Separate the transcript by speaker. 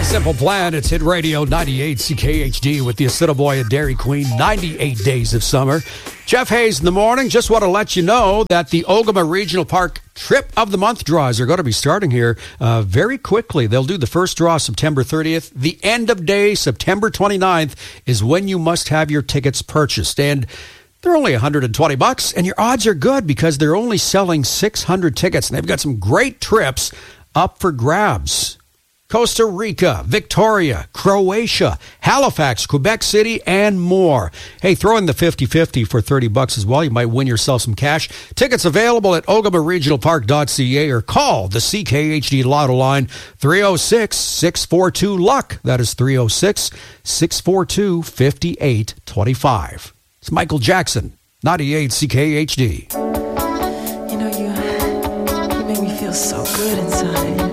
Speaker 1: Simple Plan, it's Hit Radio 98 CKHD with the Assiniboia Dairy Queen, 98 Days of Summer. Jeff Hayes in the morning. Just want to let you know that the Ogama Regional Park Trip of the Month draws are going to be starting here very quickly. They'll do the first draw September 30th. The end of day, September 29th, is when you must have your tickets purchased. And they're only $120, and your odds are good because they're only selling 600 tickets. And they've got some great trips up for grabs. Costa Rica, Victoria, Croatia, Halifax, Quebec City, and more. Hey, throw in the 50-50 for $30 as well. You might win yourself some cash. Tickets available at ogamaregionalpark.ca or call the CKHD Lotto line 306-642-LUCK. That is 306-642-5825. It's Michael Jackson, 98 CKHD.
Speaker 2: You know, you make me feel so good inside.